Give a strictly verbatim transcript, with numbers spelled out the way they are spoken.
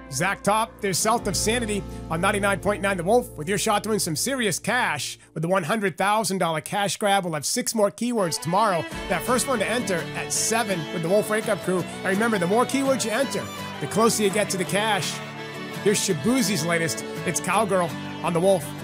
Zach Top, there's South of Sanity on ninety-nine point nine The Wolf with your shot to win some serious cash with the one hundred thousand dollars cash grab. We'll have six more keywords tomorrow. That first one to enter at seven with the Wolf Wake Up Crew. And remember, the more keywords you enter, the closer you get to the cash. Here's Shabuzi's latest. It's Cowgirl on The Wolf.